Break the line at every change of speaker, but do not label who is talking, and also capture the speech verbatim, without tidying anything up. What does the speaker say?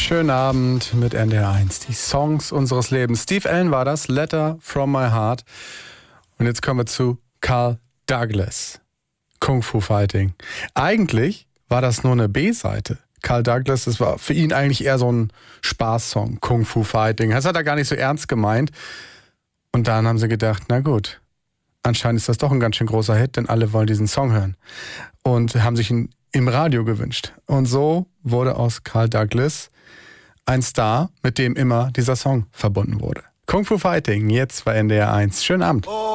Schönen Abend mit N D R eins. Die Songs unseres Lebens. Steve Allen war das, Letter from my heart. Und jetzt kommen wir zu Carl Douglas. Kung Fu Fighting. Eigentlich war das nur eine B-Seite. Carl Douglas, das war für ihn eigentlich eher so ein Spaßsong, Kung Fu Fighting. Das hat er gar nicht so ernst gemeint. Und dann haben sie gedacht, na gut, anscheinend ist das doch ein ganz schön großer Hit, denn alle wollen diesen Song hören. Und haben sich ihn im Radio gewünscht. Und so wurde aus Carl Douglas ein Star, mit dem immer dieser Song verbunden wurde. Kung Fu Fighting, jetzt bei N D R eins. Schönen Abend.